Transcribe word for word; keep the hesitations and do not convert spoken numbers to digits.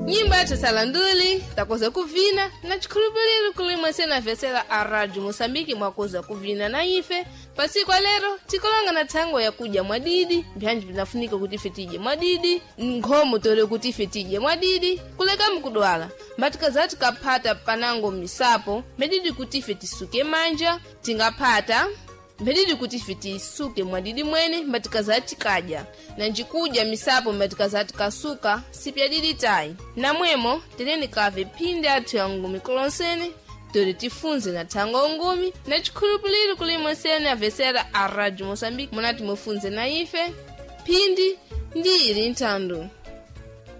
Nyimba tasalanduli takoza kuvina na chikhulupiliro kulimwe sena vesela a Radio Mosambiki mwakoza kuvina na ife pasiku lero tikolanga na tango ya kuja mwadidi byanji binafunika kuti fetije mwadidi nkhomo tole kuti fetije mwadidi kuleka mkudwala mbatika zati kapata panango misapo medidi kuti fetisuke manja tingapata medidi kuti fetisuke mwadidi mwene mbatika zati kaja na njikuja misapo mbatika zati kasuka sipya didi tai na mwemo teneni kave pinde atu ya ngumi kolonsene tole tifunze na tango ngumi na chikhulupiliro kulimwe sene avesera a Radio Mosambiki munati mufunze na ife pindi ndiri ntando.